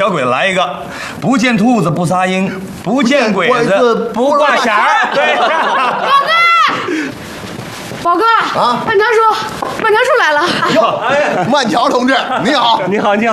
鬼来一个，不见兔子不撒鹰，不见鬼子不挂弦儿。对， 宝哥啊， 慢条叔来了。 哟，慢条同志，你好， 你好，你好。